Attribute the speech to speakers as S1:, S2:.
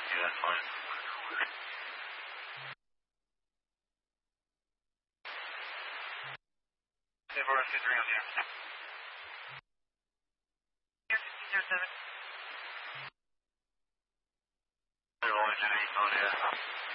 S1: Yeah, that's fine. Hey, Boris, good ring on here. Here, 7. They're only 78 on, yeah.